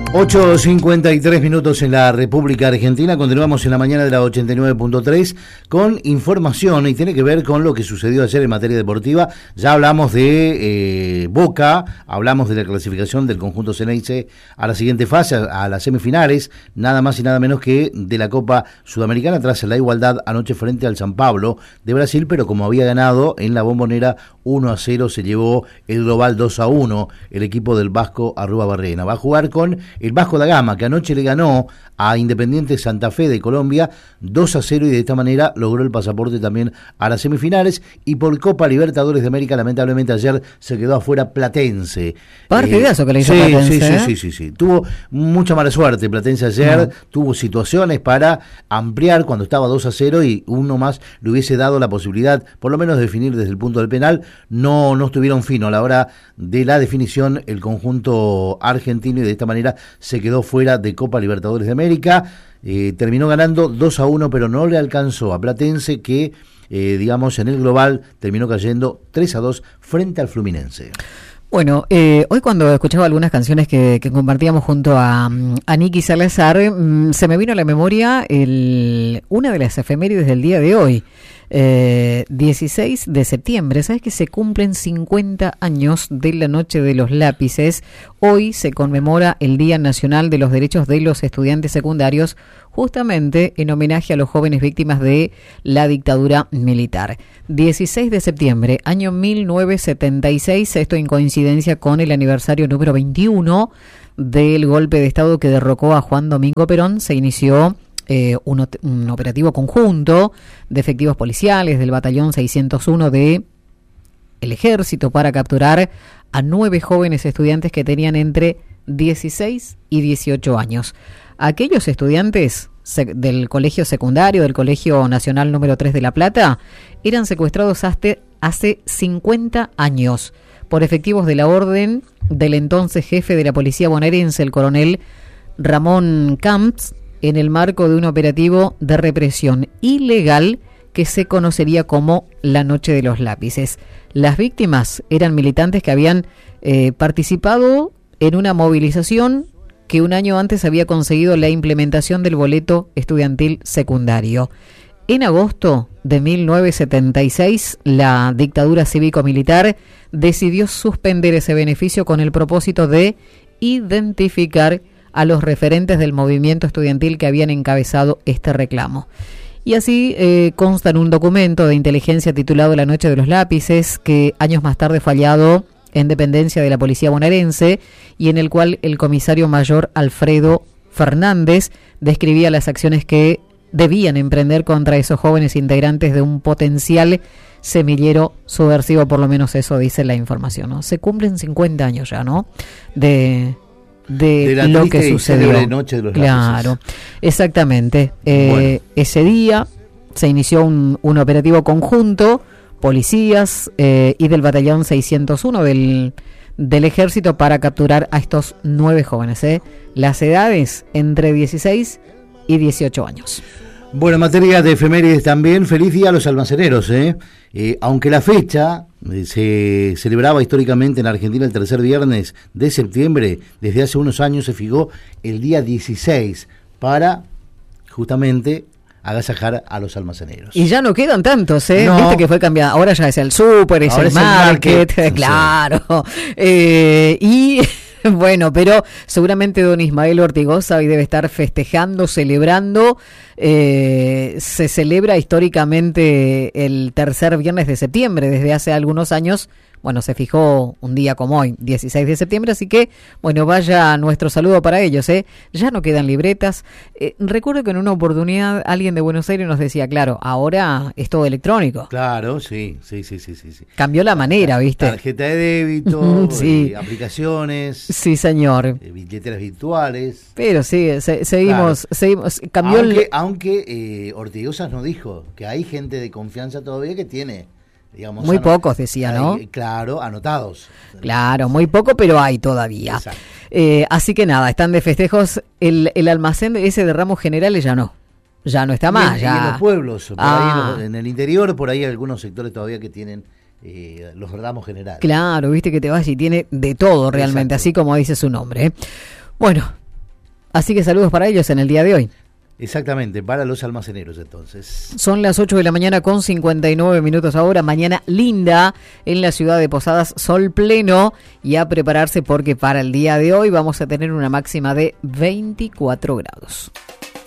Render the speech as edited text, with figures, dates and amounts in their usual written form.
8:53 en la República Argentina. Continuamos en la mañana de la 89.3 con información y tiene que ver con lo que sucedió ayer en materia deportiva. Ya hablamos de Boca, hablamos de la clasificación del conjunto Ceneice a la siguiente fase, a las semifinales, nada más y nada menos que de la Copa Sudamericana, tras la igualdad anoche frente al San Pablo de Brasil, pero como había ganado en la Bombonera 1-0, se llevó el global 2-1 el equipo del Vasco Arruabarrena. Va a jugar con el Vasco da Gama, que anoche le ganó a Independiente Santa Fe de Colombia 2-0 y de esta manera logró el pasaporte también a las semifinales. Y por Copa Libertadores de América, lamentablemente ayer se quedó afuera Platense. Partidazo que le hizo Platense. Sí. Tuvo mucha mala suerte Platense ayer, tuvo situaciones para ampliar cuando estaba 2-0 y uno más le hubiese dado la posibilidad, por lo menos, de definir desde el punto del penal. No estuvieron fino a la hora de la definición el conjunto argentino y de esta manera se quedó fuera de Copa Libertadores de América. Terminó ganando 2-1, pero no le alcanzó a Platense, que digamos en el global terminó cayendo 3-2 frente al Fluminense. Bueno, hoy cuando escuchaba algunas canciones que compartíamos junto a Nicky Salazar, se me vino a la memoria una de las efemérides del día de hoy. 16 de septiembre, ¿sabes que se cumplen 50 años de la Noche de los Lápices? Hoy se conmemora el Día Nacional de los Derechos de los Estudiantes Secundarios, justamente en homenaje a los jóvenes víctimas de la dictadura militar. 16 de septiembre, año 1976, esto en coincidencia con el aniversario número 21 del golpe de Estado que derrocó a Juan Domingo Perón. Se inició un operativo conjunto de efectivos policiales del batallón 601 de el Ejército para capturar a 9 jóvenes estudiantes que tenían entre 16 y 18 años. Aquellos estudiantes del colegio secundario, del Colegio Nacional número 3 de La Plata, eran secuestrados hace 50 años por efectivos de la orden del entonces jefe de la policía bonaerense, el coronel Ramón Camps, en el marco de un operativo de represión ilegal que se conocería como la Noche de los Lápices. Las víctimas eran militantes que habían participado en una movilización que un año antes había conseguido la implementación del boleto estudiantil secundario. En agosto de 1976, la dictadura cívico-militar decidió suspender ese beneficio con el propósito de identificar a los referentes del movimiento estudiantil que habían encabezado este reclamo. Y así consta en un documento de inteligencia titulado La Noche de los Lápices, que años más tarde fue hallado en dependencia de la policía bonaerense y en el cual el comisario mayor Alfredo Fernández describía las acciones que debían emprender contra esos jóvenes integrantes de un potencial semillero subversivo, por lo menos eso dice la información, ¿no? Se cumplen 50 años ya, ¿no? De lo que sucedió. Noche de los Claro, Lápices. Exactamente. Bueno. Ese día se inició un operativo conjunto, policías y del batallón 601 del Ejército para capturar a estos 9 jóvenes. Las edades entre 16 y 18 años. Bueno, en materia de efemérides también, feliz día a los almaceneros. Aunque la fecha se celebraba históricamente en Argentina el tercer viernes de septiembre, desde hace unos años se fijó el día 16 para justamente agasajar a los almaceneros. Y ya no quedan tantos, No. Viste que fue cambiado. Ahora ya es el súper, es el market, claro. Y bueno, pero seguramente don Ismael Ortigosa hoy debe estar festejando, celebrando. Se celebra históricamente el tercer viernes de septiembre desde hace algunos años. Bueno, se fijó un día como hoy, 16 de septiembre, así que, bueno, vaya nuestro saludo para ellos, Ya no quedan libretas. Recuerdo que en una oportunidad alguien de Buenos Aires nos decía, claro, ahora es todo electrónico. Claro, sí. Cambió la manera, ¿viste? Tarjeta de débito, Sí. Aplicaciones, Sí, señor. billeteras virtuales. Pero sí, seguimos, cambió Aunque Ortigosa nos dijo que hay gente de confianza todavía que tiene, digamos, muy pocos, decía, ¿no? Claro, anotados. Claro, muy poco, pero hay todavía. Exacto. Así que nada, están de festejos. El almacén ese de ramos generales ya no está más. Y en los pueblos, por ahí en el interior, por ahí hay algunos sectores todavía que tienen los ramos generales. Claro, viste que te vas y tiene de todo realmente, Exacto. así como dice su nombre. Bueno, Así que saludos para ellos en el día de hoy. Exactamente, para los almaceneros entonces. Son las 8 de la mañana con 59 minutos ahora. Mañana linda en la ciudad de Posadas, sol pleno, y a prepararse porque para el día de hoy vamos a tener una máxima de 24 grados.